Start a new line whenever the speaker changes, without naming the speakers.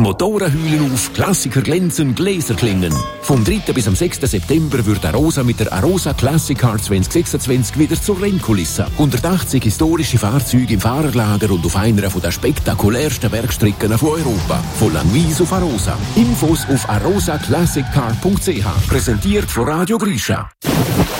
Motoren heulen auf, Klassiker glänzen, Gläser klingen. Vom 3. bis am 6. September wird Arosa mit der Arosa Classic Car 2026 wieder zur Rennkulisse. 180 historische Fahrzeuge im Fahrerlager und auf einer der spektakulärsten Werkstrecken von Europa. Von Langnweiss auf Arosa. Infos auf arosaclassiccar.ch. Präsentiert von Radio Grisha.